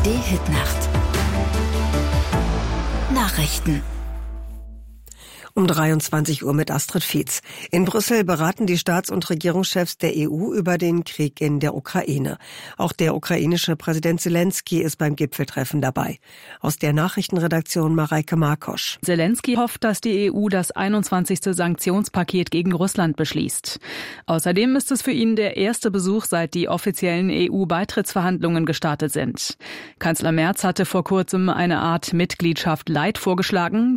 ARD-Hitnacht. Nachrichten. Um 23 Uhr mit Astrid Fietz. In Brüssel beraten die Staats- und Regierungschefs der EU über den Krieg in der Ukraine. Auch der ukrainische Präsident Selenskyj ist beim Gipfeltreffen dabei. Aus der Nachrichtenredaktion Mareike Markosch. Selenskyj hofft, dass die EU das 21. Sanktionspaket gegen Russland beschließt. Außerdem ist es für ihn der erste Besuch, seit die offiziellen EU-Beitrittsverhandlungen gestartet sind. Kanzler Merz hatte vor kurzem eine Art Mitgliedschaft Light vorgeschlagen.